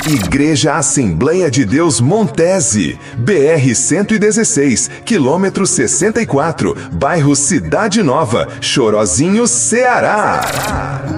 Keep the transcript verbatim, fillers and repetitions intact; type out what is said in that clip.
Igreja Assembleia de Deus Montese, B R cento e dezesseis, quilômetro sessenta e quatro, bairro Cidade Nova, Chorozinho, Ceará.